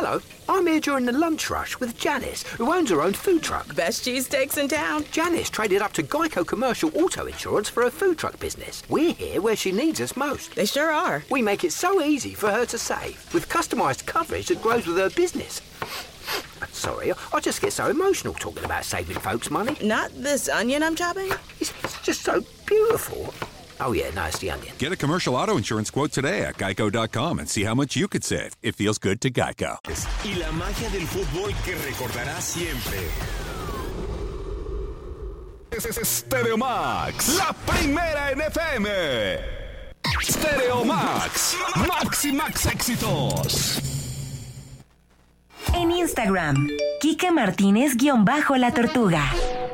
Hello, I'm here during the lunch rush with Janice, who owns her own food truck. Best cheesesteaks in town. Janice traded up to Geico Commercial Auto Insurance for her food truck business. We're here where she needs us most. They sure are. We make it so easy for her to save, with customised coverage that grows with her business. Sorry, I just get so emotional talking about saving folks money. Not this onion I'm chopping? It's just so beautiful. Oh yeah, no, it's the onion. Get a commercial auto insurance quote today at geico.com and see how much you could save. It feels good to Geico. Y la magia del fútbol que recordarás siempre. Stereo Max, la primera en FM. Stereo Max, Max éxitos. En Instagram, Kike Martínez-La Tortuga.